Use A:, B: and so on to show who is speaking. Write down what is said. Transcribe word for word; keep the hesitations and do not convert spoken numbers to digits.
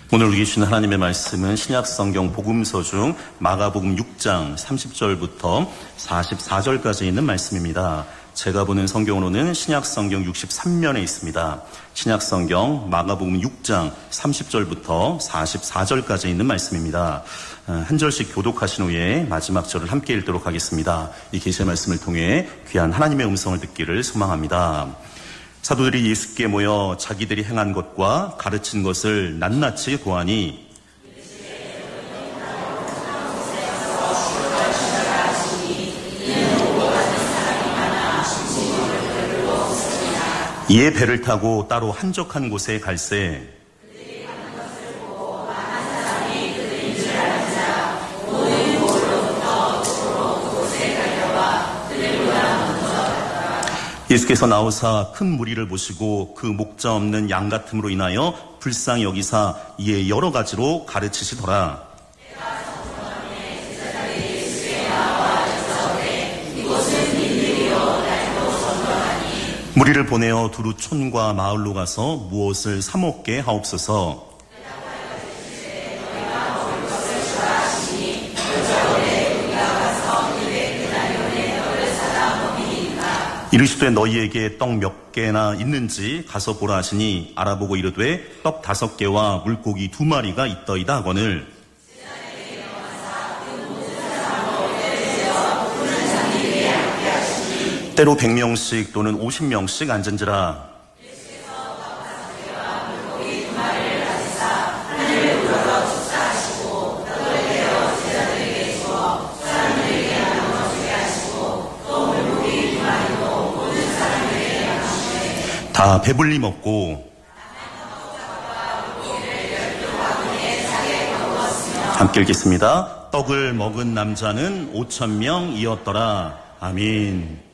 A: 오늘 우리 주신 하나님의 말씀은 신약성경 복음서 중 마가복음 육 장 삼십 절부터 사십사 절까지 있는 말씀입니다. 제가 보는 성경으로는 신약성경 육십삼 면에 있습니다. 신약성경 마가복음 육 장 삼십 절부터 사십사 절까지 있는 말씀입니다. 한 절씩 교독하신 후에 마지막 절을 함께 읽도록 하겠습니다. 이 계시의 말씀을 통해 귀한 하나님의 음성을 듣기를 소망합니다. 사도들이 예수께 모여 자기들이 행한 것과 가르친 것을 낱낱이 고하니 이에 배를 타고 따로 한적한 곳에 갈새 예수께서 나오사 큰 무리를 보시고 그 목자 없는 양 같음으로 인하여 불쌍히 여기사 이에 여러 가지로 가르치시더라. 무리를 보내어 두루 촌과 마을로 가서 무엇을 사 먹게 하옵소서. 이르시되 너희에게 떡 몇 개나 있는지 가서 보라 하시니 알아보고 이르되 떡 다섯 개와 물고기 두 마리가 있더이다 하거늘 때로 백 명씩 또는 오십 명씩 앉은지라. 다 배불리 먹고 함께 읽겠습니다. 떡을 먹은 남자는 오천 명이었더라. 아멘.